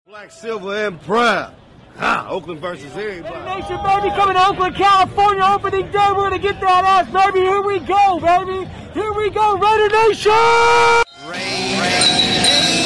Black, silver, and proud. Oakland versus everybody. Raider Nation, baby, coming to Oakland, California, opening day. We're going to get that ass, baby. Here we go, baby. Here we go, Raider Nation!